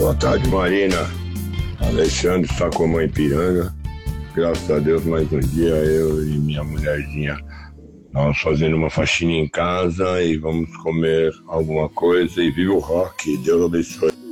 Boa tarde, Marina. Alexandre está com a mãe Piranga. Graças a Deus, mais um dia eu e minha mulherzinha nós fazendo uma faxina em casa e vamos comer alguma coisa. E viva o rock, Deus abençoe.